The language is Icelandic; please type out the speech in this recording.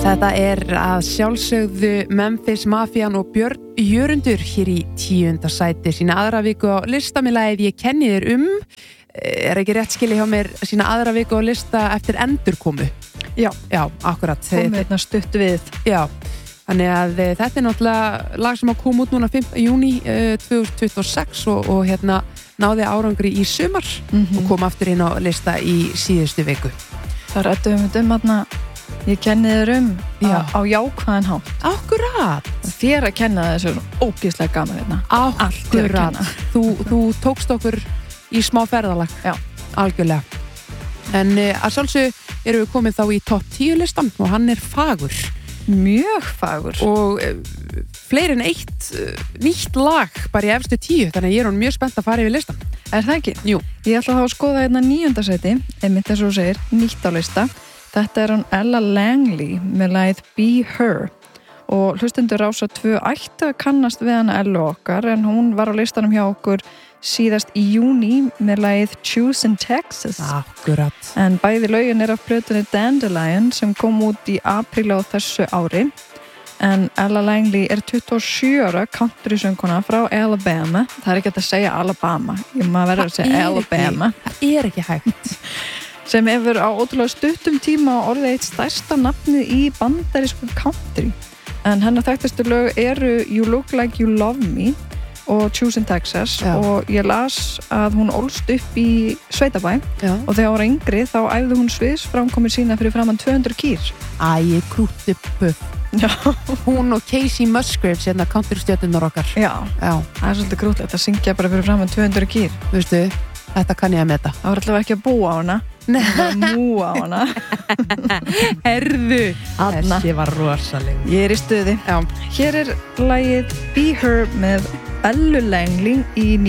Þetta að sjálfsögðu Memphis Mafian og Björn Jörundur hér í 10. sæti sína aðra viku á lista með lagið Ég kenni þér ekki rétt skilið hjá mér sína aðra viku á lista eftir endurkomu. Já, akkurat. Komið stutt við. Já, þannig að þetta náttúrulega lag sem kom út núna 5. júní 2026 og náði árangri í sumar og kom aftur inn á lista í síðustu viku. Það rættum við Ég kenni þér á jákvæðan hátt. Akkurat. Þér að kenna þessu ógeðslega gaman hérna. Akkurat. Þú tókst okkur í smá ferðalag. Já. Algjörlega. En að sjálfsögðu erum við komið þá í topp 10 listan og hann fagur. Mjög fagur. Og fleiri en eitt nýtt lag bara í efstu 10, þannig að ég mjög spennt að fara yfir listan. Það ekki? Jú. Ég ætla þá að skoða 9. sæti, einmitt eins og þú segir, nýtt á lista. Þetta hún Ella Langley með lagið Be Her og hlustendur Rása 2 ættu að kannast við hana Ellu okkar en hún var á listanum hjá okkur síðast í júní með lagið Choose in Texas. Akkurat. En bæði lögin af plötunni Dandelion sem kom út í apríl á þessu ári en Ella Langley 27 ára country-söngkona frá Alabama. Það ekki hægt að segja Alabama, maður verður að segja Alabama. Það ekki hægt. Sem hefur á ótrúlega stuttum tíma orðið eitt stærsta nafni í bandarísku country. En hennar þekktastu lög You Look Like You Love Me og Choose in Texas. Já. Og ég las að hún ólst upp í Sveitabæ. Já. Og þegar hún var yngri þá æfði hún sviðsframkomur sína fyrir framan 200 kýr. Krútti puff. Já. Hún og Casey Musgraves country-stjörnurnar okkar. Já. Það svolítið krútlegt að syngja bara fyrir framan 200 kýr. Veistu, þetta kann ég að meta. Það var allavega ekki að búa á hana. Það múa á hana. Herðu. Þessi var rosaleg. Ég í stuði. Já. Hér lagið Be Her með Ellu Langley í